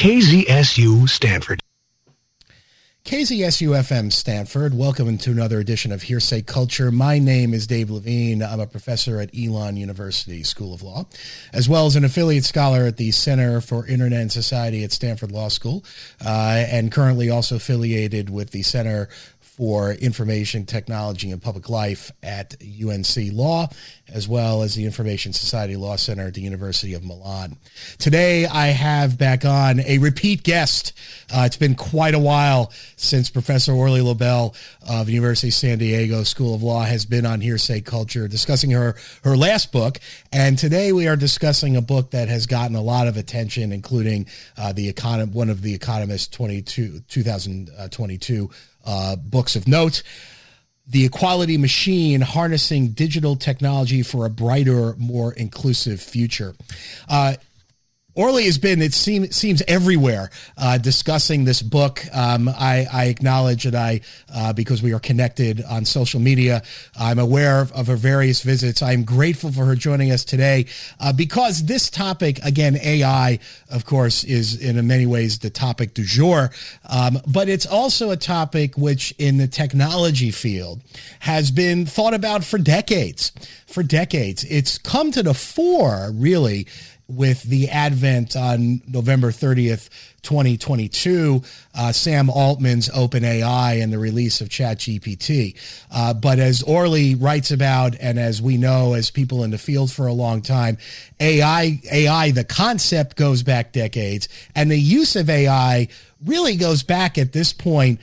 KZSU Stanford. KZSU-FM Stanford, welcome to another edition of Hearsay Culture. My name is Dave Levine. I'm a professor at Elon University School of Law, as well as an affiliate scholar at the Center for Internet and Society at Stanford Law School, and currently also affiliated with the Center for Information Technology and Public Life at UNC Law, as well as the Information Society Law Center at the University of Milan. Today, I have back on a repeat guest. It's been quite a while since Professor Orly Lobel of the University of San Diego School of Law has been on Hearsay Culture discussing her last book. And today we are discussing a book that has gotten a lot of attention, including one of the Economist 2022 books of note, The Equality Machine, Harnessing Digital Technology for a Brighter, More Inclusive Future. Orly has been, it seems everywhere, discussing this book. I acknowledge that because we are connected on social media, I'm aware of her various visits. I'm grateful for her joining us today because this topic, again, AI, of course, is in many ways the topic du jour, but it's also a topic which in the technology field has been thought about for decades. It's come to the fore, really, with the advent on November 30th, 2022, Sam Altman's OpenAI and the release of ChatGPT. But as Orly writes about, and as we know, as people in the field for a long time, AI, the concept goes back decades, and the use of AI really goes back at this point,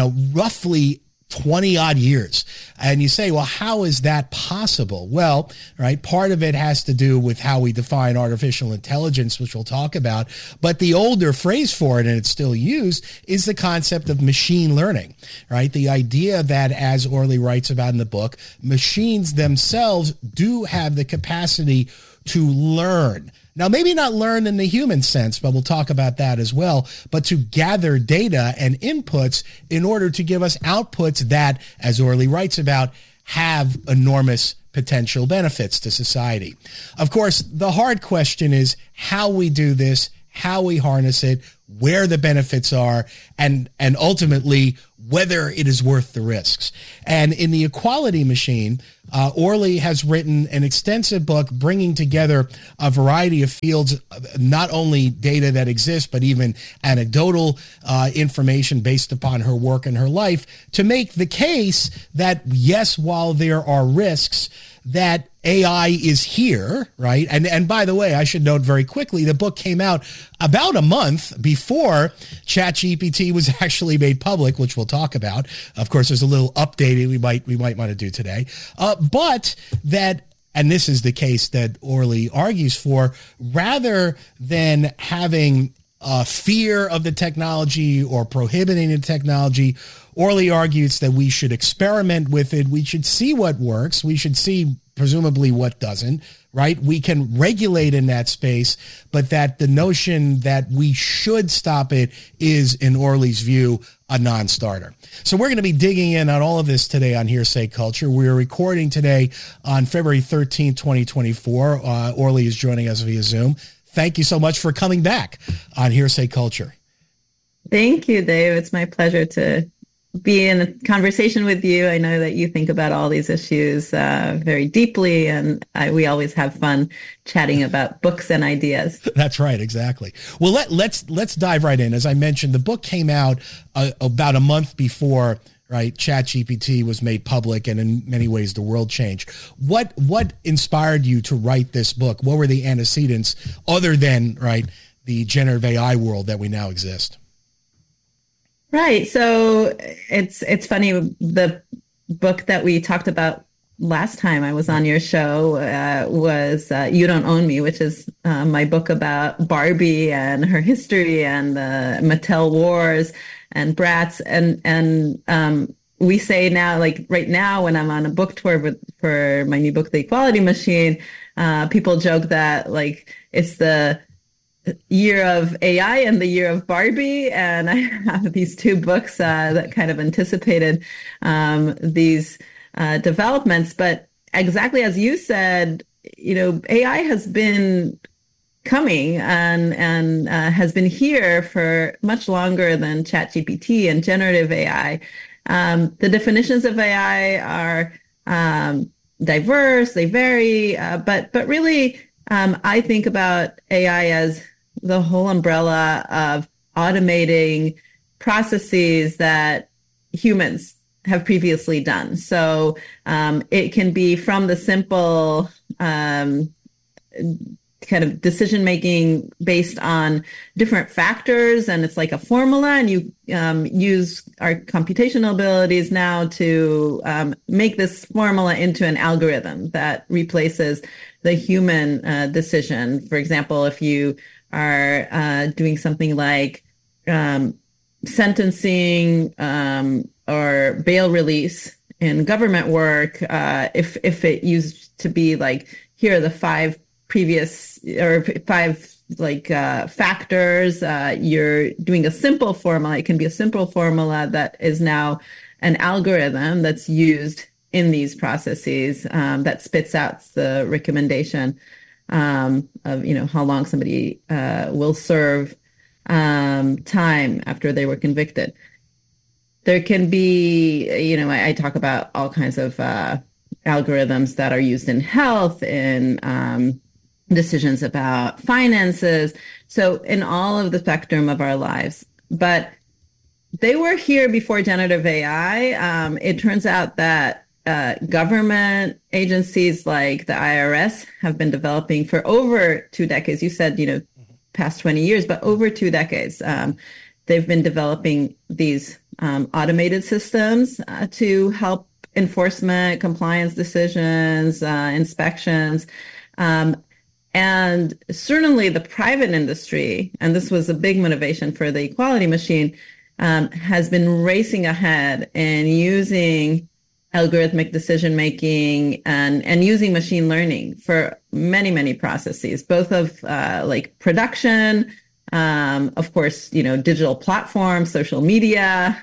roughly 20 odd years. And you say, well, how is that possible? Well, right, part of it has to do with how we define artificial intelligence, which we'll talk about. But the older phrase for it, and it's still used, is the concept of machine learning, right? The idea that, as Orly writes about in the book, machines themselves do have the capacity to learn. Now, maybe not learn in the human sense, but we'll talk about that as well, but to gather data and inputs in order to give us outputs that, as Orly writes about, have enormous potential benefits to society. Of course, the hard question is how we do this, how we harness it, where the benefits are, and ultimately whether it is worth the risks. And in The Equality Machine, Orly has written an extensive book bringing together a variety of fields, not only data that exists, but even anecdotal information based upon her work and her life, to make the case that, yes, while there are risks, that AI is here, right? And by the way, I should note very quickly, the book came out about a month before ChatGPT was actually made public, which we'll talk about. Of course, there's a little updating we might want to do today. But that, and this is the case that Orly argues for, rather than having fear of the technology or prohibiting the technology, Orly argues that we should experiment with it. We should see what works. We should see presumably what doesn't, right? We can regulate in that space, but that the notion that we should stop it is, in Orly's view, a non-starter. So we're going to be digging in on all of this today on Hearsay Culture. We're recording today on February 13th, 2024. Orly is joining us via Zoom. Thank you so much for coming back on Hearsay Culture. Thank you, Dave. It's my pleasure to be in a conversation with you. I know that you think about all these issues very deeply, and we always have fun chatting about books and ideas. That's right, exactly. Well, let's dive right in. As I mentioned, the book came out about a month before, right, ChatGPT was made public, and in many ways the world changed. What inspired you to write this book? What were the antecedents other than, right, the generative AI world that we now exist? Right. So it's funny. The book that we talked about last time I was on your show was You Don't Own Me, which is my book about Barbie and her history and the Mattel Wars and Bratz. And we say now, like right now, when I'm on a book tour for my new book, The Equality Machine, people joke that like it's the year of AI and the year of Barbie. And I have these two books that kind of anticipated these developments. But exactly as you said, AI has been coming and has been here for much longer than ChatGPT and generative AI. The definitions of AI are diverse, they vary, but really, I think about AI as the whole umbrella of automating processes that humans have previously done. So it can be from the simple kind of decision making based on different factors, and it's like a formula, and you use our computational abilities now to make this formula into an algorithm that replaces the human decision. For example, if you are doing something like sentencing or bail release in government work, if it used to be like, here are the five factors, you're doing a simple formula. It can be a simple formula that is now an algorithm that's used in these processes that spits out the recommendation of how long somebody will serve time after they were convicted. There can be, I talk about all kinds of algorithms that are used in health, in decisions about finances. So in all of the spectrum of our lives, but they were here before generative AI. It turns out that government agencies like the IRS have been developing for over 2 decades. You said, past 20 years, but over 2 decades. They've been developing these automated systems to help enforcement, compliance decisions, inspections. And certainly the private industry, and this was a big motivation for the Equality Machine, has been racing ahead and using algorithmic decision-making and using machine learning for many, many processes, both of like production, of course, digital platforms, social media,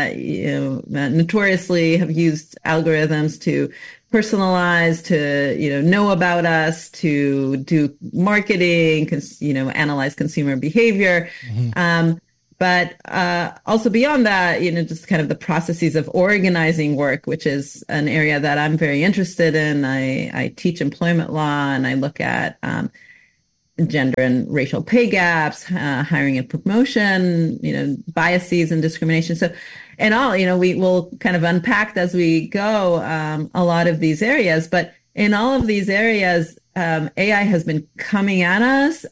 notoriously have used algorithms to personalize, to, know about us, to do marketing, analyze consumer behavior. Mm-hmm. But also beyond that, just kind of the processes of organizing work, which is an area that I'm very interested in. I teach employment law, and I look at gender and racial pay gaps, hiring and promotion, biases and discrimination. So, and all, we will kind of unpack as we go a lot of these areas. But in all of these areas, AI has been coming at us.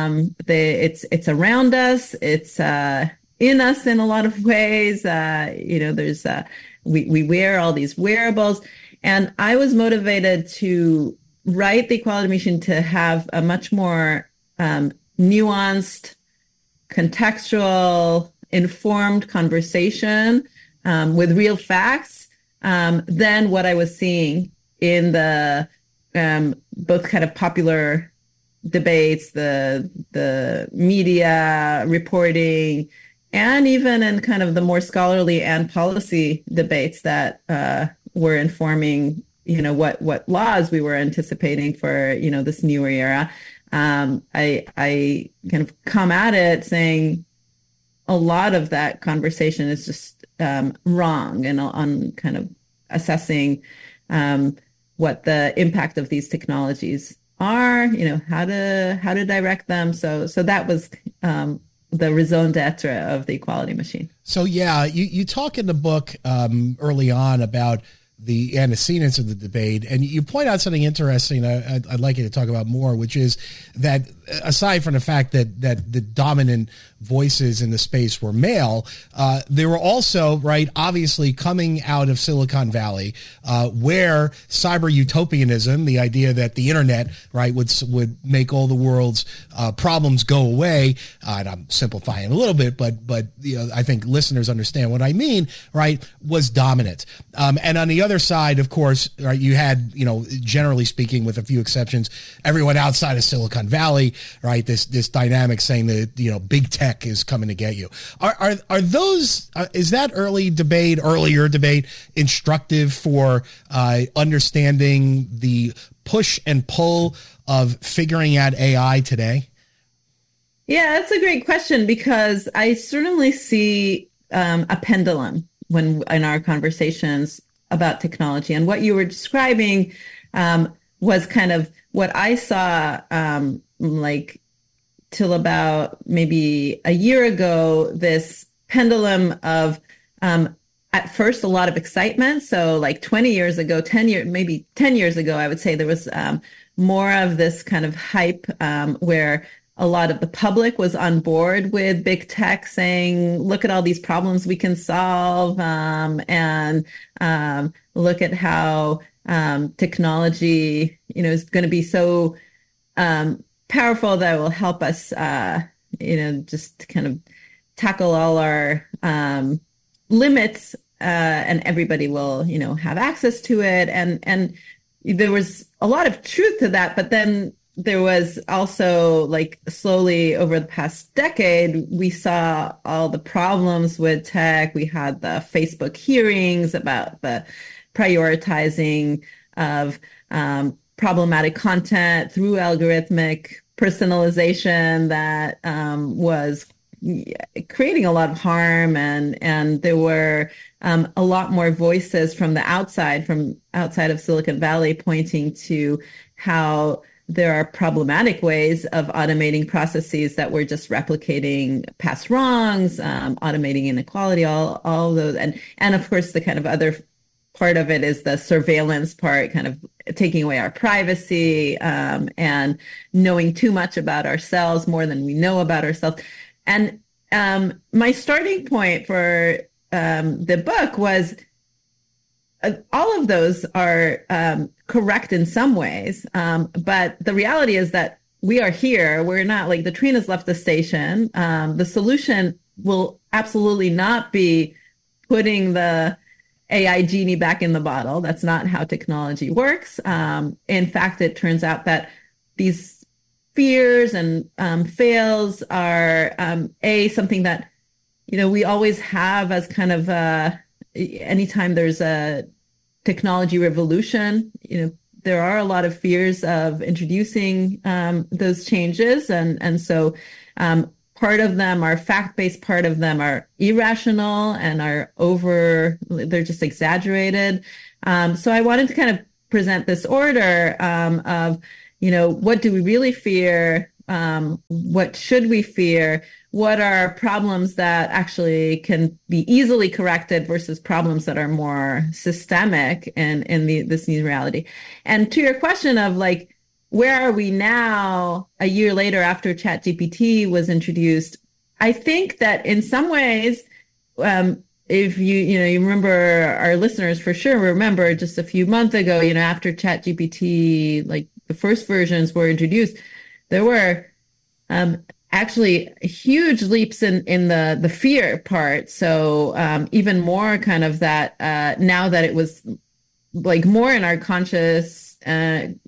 It's around us. It's in us in a lot of ways. There's we wear all these wearables, and I was motivated to write the Equality Machine to have a much more nuanced, contextual, informed conversation with real facts than what I was seeing in the both kind of popular debates, the media reporting, and even in kind of the more scholarly and policy debates that were informing, what laws we were anticipating for, this newer era. I kind of come at it saying a lot of that conversation is just wrong, and on kind of assessing what the impact of these technologies are, how to direct them. So that was the raison d'etre of the Equality Machine. So yeah, you talk in the book early on about the antecedents of the debate, and you point out something interesting I'd like you to talk about more, which is that aside from the fact that the dominant voices in the space were male, they were also, right, obviously coming out of Silicon Valley, where cyber utopianism, the idea that the internet, right, would make all the world's problems go away, and I'm simplifying a little bit, but I think listeners understand what I mean, right, was dominant. And on the other side, of course, right, you had, generally speaking, with a few exceptions, everyone outside of Silicon Valley, right, this dynamic saying that, big tech is coming to get you. Are those, is that earlier debate instructive for understanding the push and pull of figuring out AI today? Yeah, that's a great question because I certainly see a pendulum when in our conversations about technology. And what you were describing was kind of what I saw like till about maybe a year ago, this pendulum of at first a lot of excitement. So like 20 years ago, 10 years, maybe 10 years ago, I would say there was more of this kind of hype where a lot of the public was on board with big tech saying, look at all these problems we can solve, and look at how technology, is going to be so powerful that will help us, just kind of tackle all our limits, and everybody will, have access to it. And there was a lot of truth to that, but then there was also like slowly over the past decade, we saw all the problems with tech. We had the Facebook hearings about the prioritizing of problematic content through algorithmic personalization that was creating a lot of harm, and there were a lot more voices from outside of Silicon Valley pointing to how there are problematic ways of automating processes that were just replicating past wrongs, automating inequality, all those, and of course the kind of other part of it is the surveillance part, kind of taking away our privacy, and knowing too much about ourselves, more than we know about ourselves. And my starting point for the book was all of those are correct in some ways, but the reality is that we are here. We're not, like, the train has left the station. The solution will absolutely not be putting the AI genie back in the bottle. That's not how technology works. In fact, it turns out that these fears and fails are something that we always have as kind of anytime there's a technology revolution. There are a lot of fears of introducing those changes, and so part of them are fact-based, part of them are irrational and they're just exaggerated. So I wanted to kind of present this order of, what do we really fear? What should we fear? What are problems that actually can be easily corrected versus problems that are more systemic in this new reality? And to your question of, like, where are we now a year later after ChatGPT was introduced? I think that in some ways, if you remember, our listeners for sure remember just a few months ago, after ChatGPT, like the first versions were introduced, there were actually huge leaps in the fear part. So even more kind of that now that it was like more in our conscious and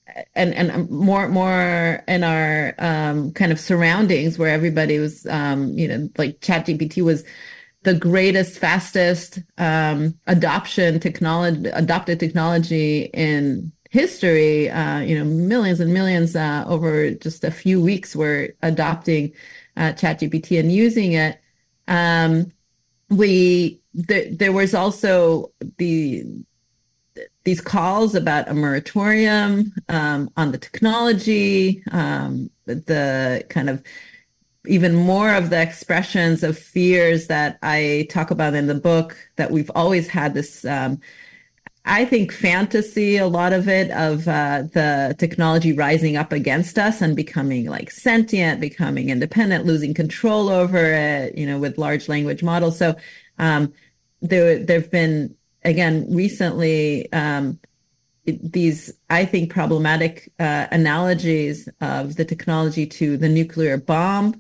more in our kind of surroundings, where everybody was, like ChatGPT was the greatest, fastest adopted technology in history. Millions and millions over just a few weeks were adopting ChatGPT and using it. There was also these calls about a moratorium on the technology, the kind of even more of the expressions of fears that I talk about in the book, that we've always had this, I think, fantasy, a lot of it, of the technology rising up against us and becoming like sentient, becoming independent, losing control over it, with large language models. So there've been, again, recently, these, I think, problematic analogies of the technology to the nuclear bomb.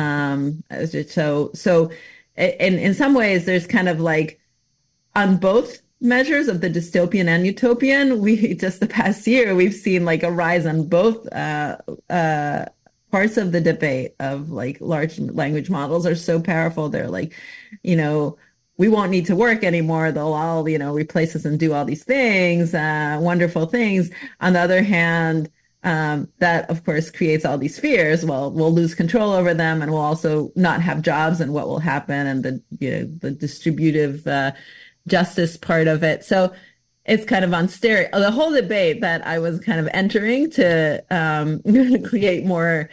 So in some ways, there's kind of like, on both measures of the dystopian and utopian, we just the past year, we've seen like a rise on both parts of the debate of, like, large language models are so powerful. They're like, we won't need to work anymore. They'll all, replace us and do all these things, wonderful things. On the other hand, that of course creates all these fears. Well, we'll lose control over them, and we'll also not have jobs, and what will happen, and the distributive justice part of it. So it's kind of on stereo. The whole debate that I was kind of entering to create more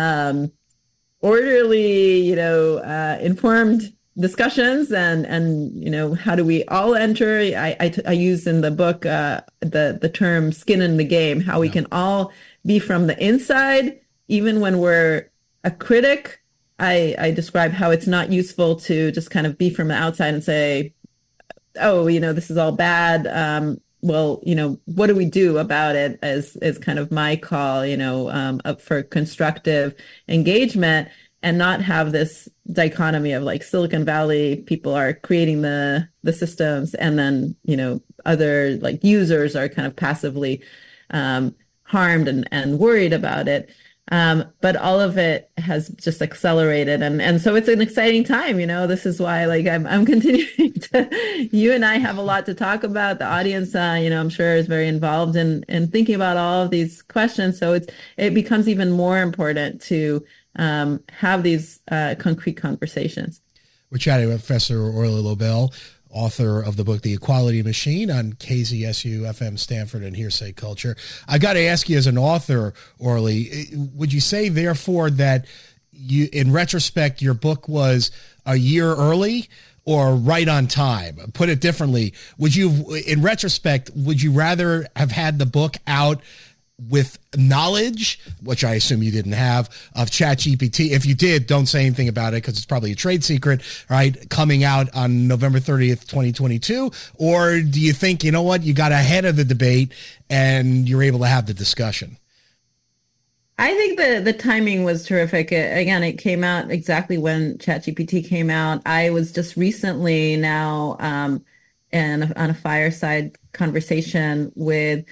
orderly, informed discussions, and how do we all enter? I use in the book the term "skin in the game," how we can all be from the inside, even when we're a critic. I describe how it's not useful to just kind of be from the outside and say, oh, this is all bad. Well, what do we do about it is kind of my call, up for constructive engagement, and not have this dichotomy of like Silicon Valley people are creating the systems, and then, other like users are kind of passively harmed and worried about it. But all of it has just accelerated. And so it's an exciting time, this is why I'm continuing to, you and I have a lot to talk about. The audience, I'm sure is very involved in thinking about all of these questions. So it becomes even more important to have these concrete conversations. We're chatting with Professor Orly Lobel, author of the book, The Equality Machine, on KZSU FM Stanford and Hearsay Culture. I got to ask you, as an author, Orly, would you say, therefore, that you, in retrospect, your book was a year early or right on time? Put it differently, in retrospect, would you rather have had the book out with knowledge, which I assume you didn't have, of ChatGPT? If you did, don't say anything about it because it's probably a trade secret, right? Coming out on November 30th, 2022. Or do you think, you know what, you got ahead of the debate and you're able to have the discussion? I think the timing was terrific. Again, it came out exactly when ChatGPT came out. I was just recently now on a fireside conversation with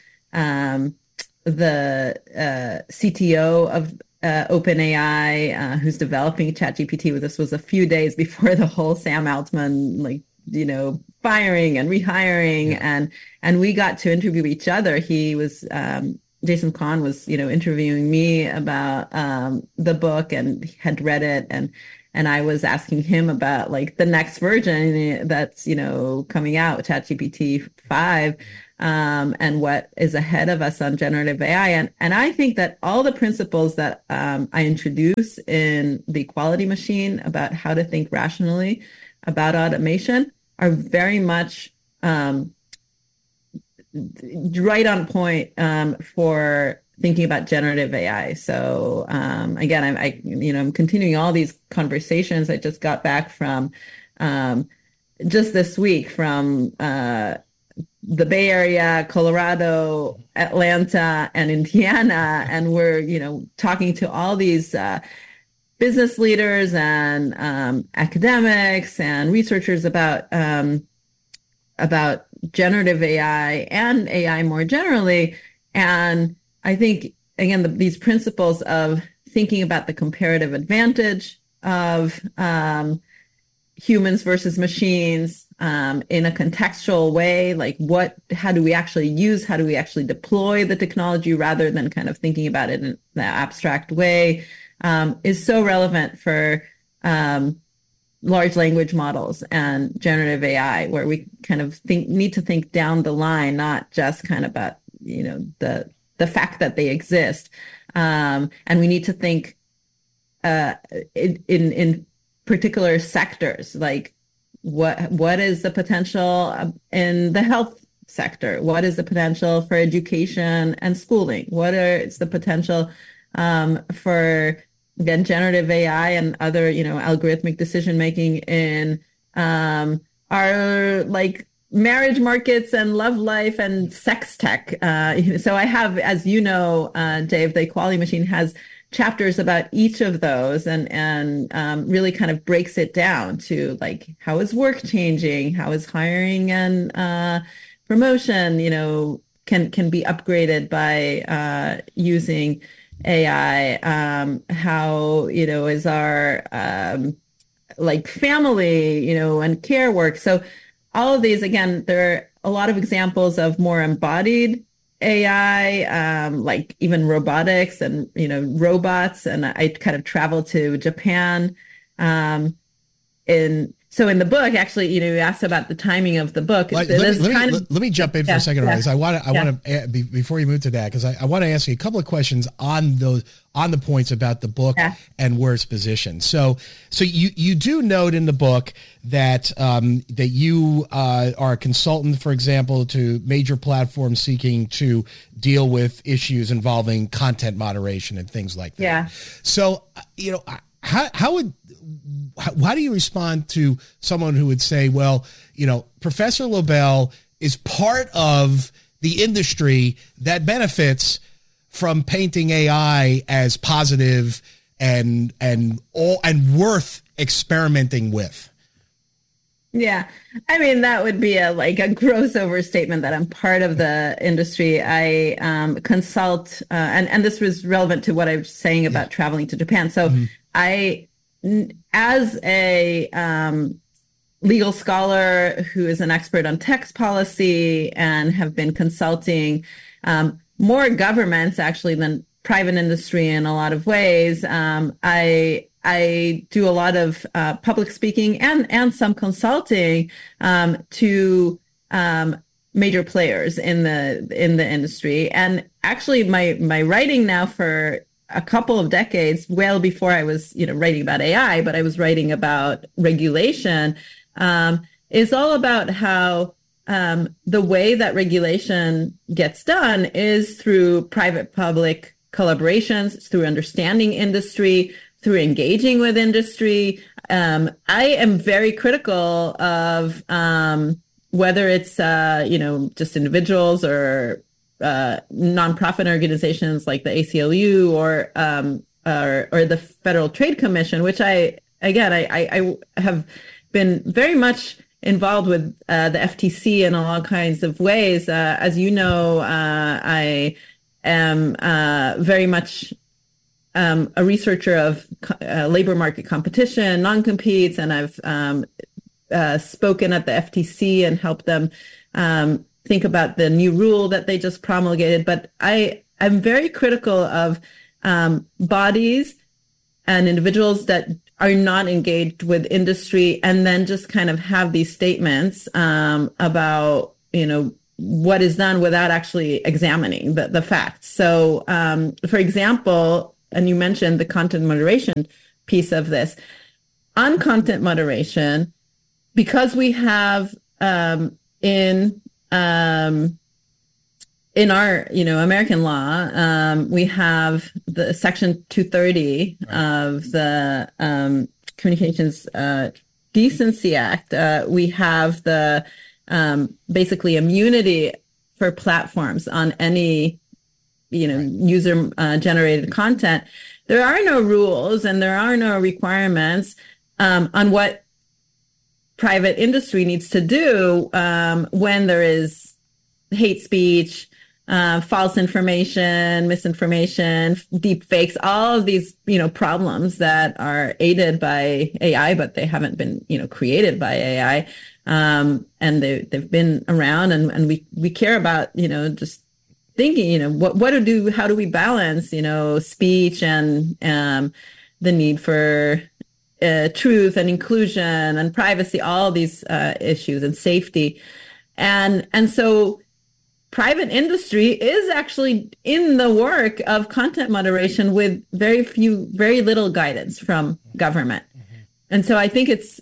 the CTO of OpenAI, who's developing ChatGPT. This was a few days before the whole Sam Altman, firing and rehiring, and we got to interview each other. He was Jason Kahn was, interviewing me about the book, and he had read it, and I was asking him about the next version that's coming out, ChatGPT 5. And what is ahead of us on generative AI. And I think that all the principles that I introduce in The Equality Machine about how to think rationally about automation are very much right on point for thinking about generative AI. So again, I'm continuing all these conversations. I just got back from just this week from the Bay Area, Colorado, Atlanta, and Indiana, and we're talking to all these business leaders and academics and researchers about generative AI and AI more generally. And I think again these principles of thinking about the comparative advantage of humans versus machines in a contextual way, how do we actually deploy the technology rather than kind of thinking about it in the abstract way, is so relevant for large language models and generative AI, where we kind of need to think down the line, not just kind of about the fact that they exist, and we need to think in particular sectors, like what is the potential in the health sector? What is the potential for education and schooling? What is the potential for, again, generative AI and other, algorithmic decision making in our marriage markets and love life and sex tech? So I have, as you know, Dave, The Equality Machine has chapters about each of those, and really kind of breaks it down to how is work changing, how is hiring and promotion can be upgraded by using AI, how is our family and care work. So all of these, again, there are a lot of examples of more embodied AI, like even robotics and, robots. And I kind of traveled to Japan. So in the book, actually, you asked about the timing of the book. Let me jump in for a second, Rise. I want to before you move to that, because I want to ask you a couple of questions on the points about the book and where it's positioned. So you do note in the book that that you are a consultant, for example, to major platforms seeking to deal with issues involving content moderation and things like that. Yeah. So how do you respond to someone who would say, well, Professor Lobel is part of the industry that benefits from painting AI as positive and worth experimenting with? Yeah. I mean, that would be a gross overstatement that I'm part of the industry. I consult, and this was relevant to what I was saying about traveling to Japan. So as a legal scholar who is an expert on tax policy and have been consulting more governments actually than private industry in a lot of ways, I do a lot of public speaking and some consulting to major players in the industry. And actually, my writing now for a couple of decades, well before I was writing about AI, but I was writing about regulation, is all about how the way that regulation gets done is through private-public collaborations, through understanding industry, through engaging with industry. I am very critical of whether it's just individuals or nonprofit organizations like the ACLU or the Federal Trade Commission, which I have been very much involved with the FTC in all kinds of ways. As you know, I am very much a researcher of labor market competition, non-competes, and I've spoken at the FTC and helped them think about the new rule that they just promulgated. But I'm very critical of bodies and individuals that are not engaged with industry and then just kind of have these statements about, what is done without actually examining the facts. So, for example, and you mentioned the content moderation piece of this. On content moderation, because we have in our, American law, we have the Section 230 of the Communications Decency Act. We have the basically immunity for platforms on any, user generated content. There are no rules and there are no requirements on what private industry needs to do when there is hate speech, false information, misinformation, deep fakes, all of these, problems that are aided by AI, but they haven't been, created by AI. And they've been around and we care about, just thinking, how do we balance, speech and the need for truth and inclusion and privacy, all these issues and safety. And so private industry is actually in the work of content moderation with very little guidance from government. Mm-hmm. And so I think it's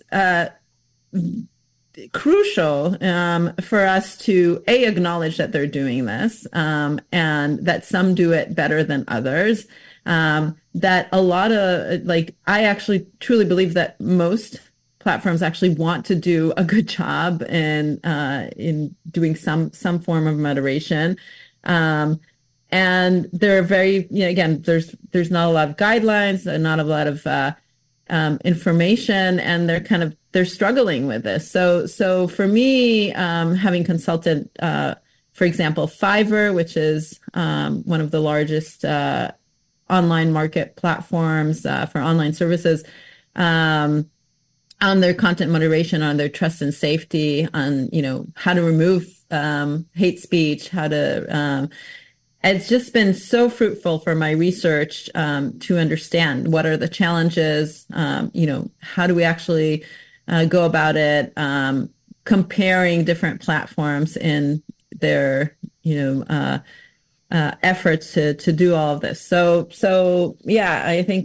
crucial for us to acknowledge that they're doing this and that some do it better than others. That a lot of I actually truly believe that most platforms actually want to do a good job in doing some form of moderation. And they're very, again, there's not a lot of guidelines, not a lot of information, and they're struggling with this. So for me, having consulted, for example, Fiverr, which is one of the largest online market platforms for online services, on their content moderation, on their trust and safety, on how to remove hate speech, how to it's just been so fruitful for my research to understand what are the challenges, how do we actually go about it, comparing different platforms in their, efforts to do all of this. So yeah, I think,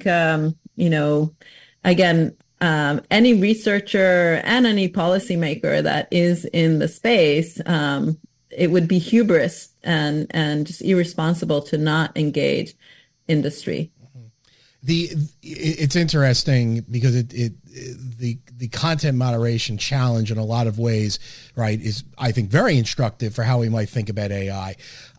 again, any researcher and any policymaker that is in the space, it would be hubris and just irresponsible to not engage industry. It's interesting because the content moderation challenge in a lot of ways, right, is, I think, very instructive for how we might think about AI.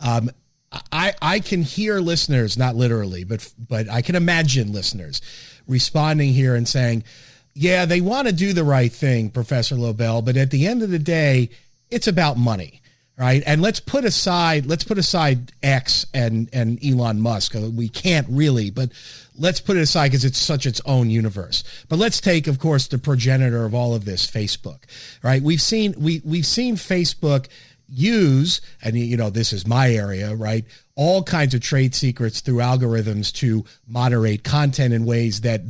I can hear listeners, not literally, but I can imagine listeners responding here and saying, yeah, they want to do the right thing, Professor Lobel, but at the end of the day, it's about money. Right. And let's put aside X and Elon Musk. We can't really, but let's put it aside because it's such its own universe. But let's take, of course, the progenitor of all of this, Facebook. Right. We've seen Facebook use, and this is my area, right, all kinds of trade secrets through algorithms to moderate content in ways that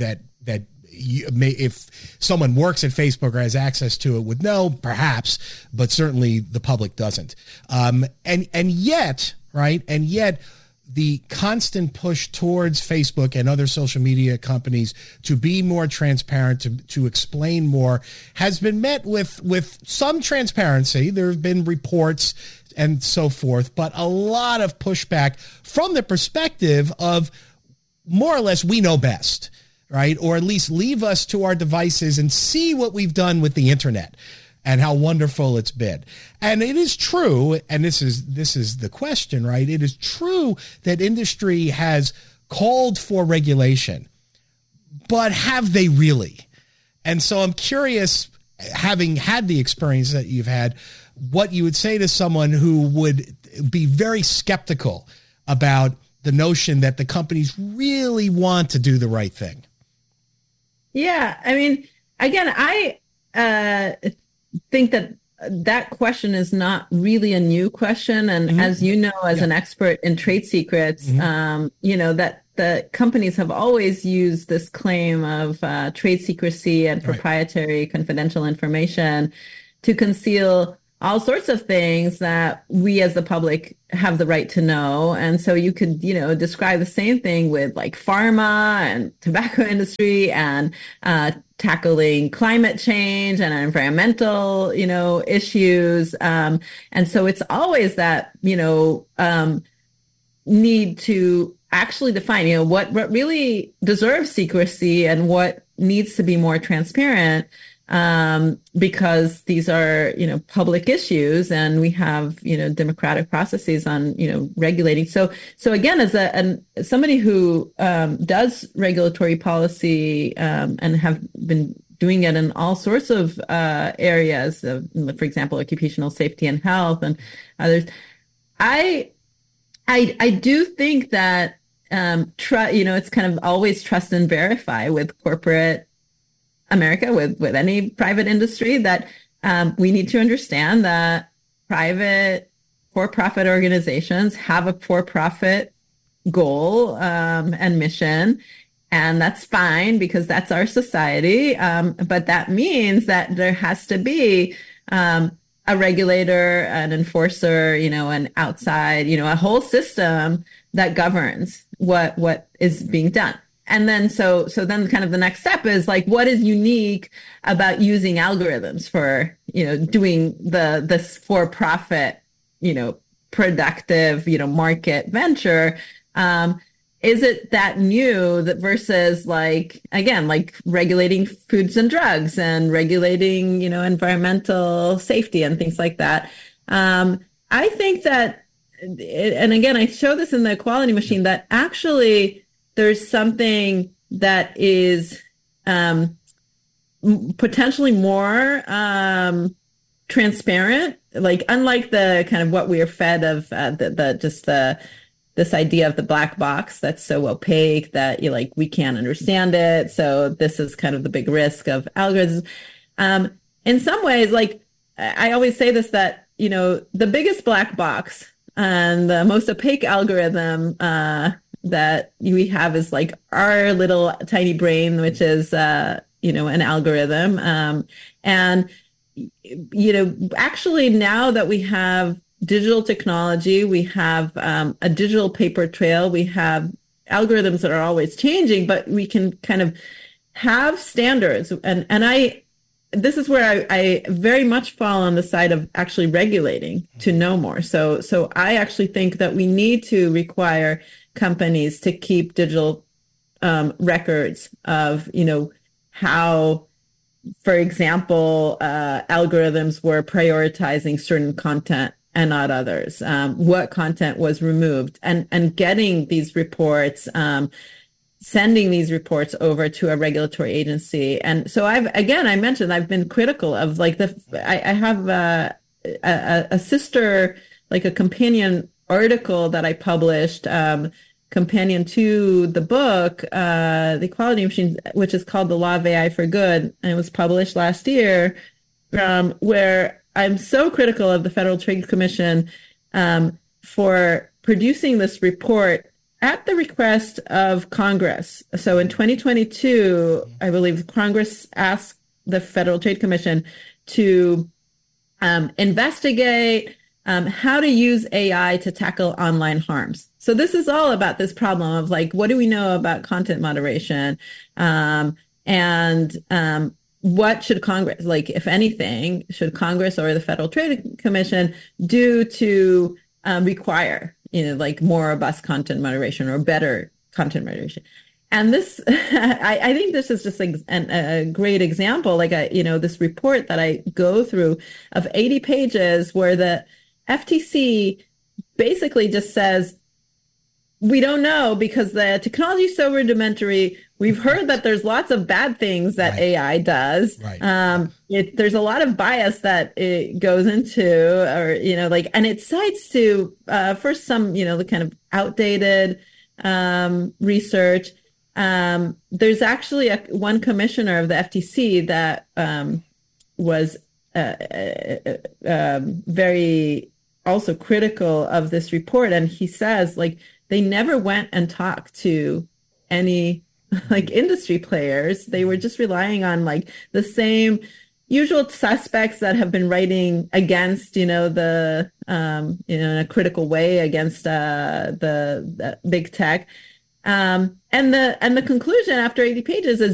if someone works at Facebook or has access to it would know, perhaps, but certainly the public doesn't. And yet, right, and yet the constant push towards Facebook and other social media companies to be more transparent, to explain more, has been met with some transparency. There have been reports and so forth, but a lot of pushback from the perspective of more or less we know best. Right? Or at least leave us to our devices and see what we've done with the internet and how wonderful it's been. And it is true, and this is the question, right? It is true that industry has called for regulation, but have they really? And so I'm curious, having had the experience that you've had, what you would say to someone who would be very skeptical about the notion that the companies really want to do the right thing. Yeah, I mean, again, I think that question is not really a new question. And as you know, as an expert in trade secrets, that the companies have always used this claim of trade secrecy and proprietary confidential information to conceal all sorts of things that we as the public have the right to know. And so you could, describe the same thing with like pharma and tobacco industry and tackling climate change and environmental, issues. And so it's always that, need to actually define, what really deserves secrecy and what needs to be more transparent. Because these are, public issues and we have, democratic processes on, regulating. So again, as somebody who does regulatory policy and have been doing it in all sorts of areas, for example, occupational safety and health and others, I do think that, it's kind of always trust and verify with corporate America, with any private industry, that we need to understand that private for-profit organizations have a for-profit goal and mission, and that's fine because that's our society. But that means that there has to be a regulator, an enforcer, an outside, a whole system that governs what is being done. And then so then kind of the next step is like, what is unique about using algorithms for, doing this for-profit, productive, market venture? Is it that new that versus like regulating foods and drugs and regulating, environmental safety and things like that? I think that, and again, I show this in the Equality Machine, that actually there's something that is potentially more transparent, like unlike the kind of what we are fed of this idea of the black box that's so opaque that we can't understand it. So this is kind of the big risk of algorithms. In some ways, like I always say this, that the biggest black box and the most opaque algorithm that we have is like our little tiny brain, which is, an algorithm. And, actually now that we have digital technology, we have a digital paper trail, we have algorithms that are always changing, but we can kind of have standards. And this is where I very much fall on the side of actually regulating to know more. So I actually think that we need to require companies to keep digital records of, how, for example, algorithms were prioritizing certain content and not others, what content was removed, and getting these reports, sending these reports over to a regulatory agency. And so I mentioned I've been critical of like I have a sister, like a companion article that I published, companion to the book, The Equality Machine, which is called The Law of AI for Good, and it was published last year, where I'm so critical of the Federal Trade Commission for producing this report at the request of Congress. So in 2022, I believe Congress asked the Federal Trade Commission to investigate how to use AI to tackle online harms. So this is all about this problem of like, what do we know about content moderation? And what should Congress, like, if anything, should Congress or the Federal Trade Commission do to require, like more robust content moderation or better content moderation? And this, I think this is just like a great example, like this report that I go through of 80 pages where the FTC basically just says, we don't know because the technology is so rudimentary. We've heard that there's lots of bad things that AI does. Right. There's a lot of bias that it goes into, or, and it cites to, first some, the kind of outdated research. There's actually one commissioner of the FTC that was very also critical of this report. And he says, like, they never went and talked to any like industry players. They were just relying on like the same usual suspects that have been writing against, in a critical way against the big tech. And the conclusion after 80 pages is